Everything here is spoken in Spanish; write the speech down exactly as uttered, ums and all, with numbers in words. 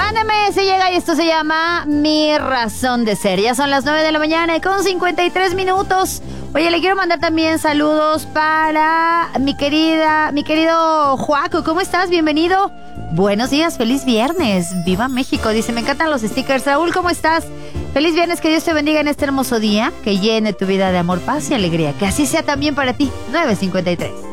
Mándame si llega y esto se llama Mi Razón de Ser. Ya son las nueve de la mañana y con cincuenta y tres minutos. Oye, le quiero mandar también saludos para mi querida, mi querido Juaco. ¿Cómo estás? Bienvenido. Buenos días, feliz viernes. Viva México. Dice, me encantan los stickers. Raúl, ¿cómo estás? Feliz viernes, que Dios te bendiga en este hermoso día, que llene tu vida de amor, paz y alegría. Que así sea también para ti. nueve cincuenta y tres.